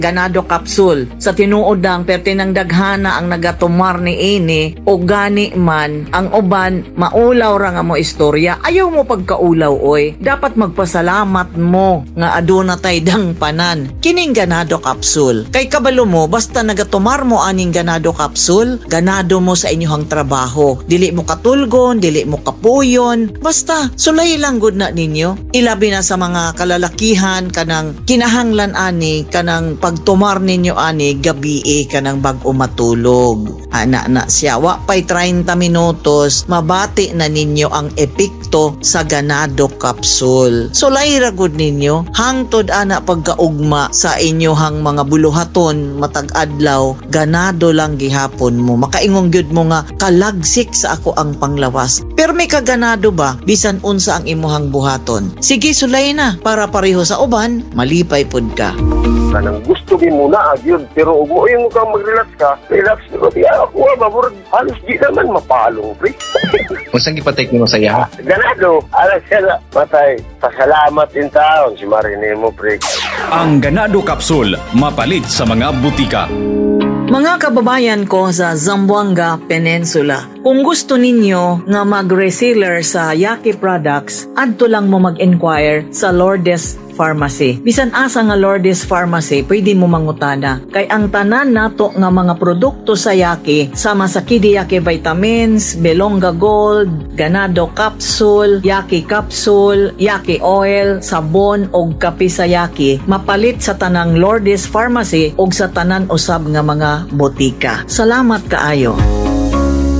ganado capsule. Sa tinuodang pertinang daghana ang nagatumar ni ini o gani man ang uban maulaw ra nga mo istorya. Ayaw mo pagkaulaw oy. Dapat magpasalamat mo nga aduna tay dang panan. Kining ganado capsule. Kay kabalo mo basta nagatumar mo aning ganado capsule, ganado mo sa inyong trabaho. Dili mo katulgon, dili mo kapuyon. Basta sulay lang gud na ninyo. Ilabi na sa mga kalalakihan kanang kinahanglan ani kanang pagtumar ninyo ani gabi kanang bag-o matulog. Ana na siya wa pay 30 minutos mabati na ninyo ang epekto sa ganado capsule. Sulay ra gud ninyo hangtod ana pagkaugma sa inyohang mga buluhaton matag adlaw ganado lang gihapon mo. Makaingong gyud mo nga kalagsik sa ako ang panglawas. Pero may kaganado ba bisan unsa ang imuhang buhaton? Sige sulay na para pareho sa uban malipay pud ka. Kanang gusto mo muna yun, pero mo yung kang mag-relax ka, relax ko. Ako mabur halos di naman mapalong, pre. Usang ipatake mo sa iya? Ganado, alas siya matay. Pasalamat din taon si Marine mo, pre. Ang ganado capsule mapalit sa mga butika. Mga kababayan ko sa Zamboanga Peninsula, kung gusto ninyo nga mag-reseller sa Yaqui products, adto lang mo mag-inquire sa Lourdes Pharmacy. Bisan asa nga Lourdes Pharmacy, pwede mo mangutana. Kay ang tanan nato nga mga produkto sa Yaqui, sama sa Kidi Yaqui Vitamins, Belonga Gold, Ganado Capsule, Yaqui Capsule, Yaqui Oil, sabon og kape sa Yaqui, mapalit sa tanang Lourdes Pharmacy og sa tanan usab nga mga botika. Salamat kaayo.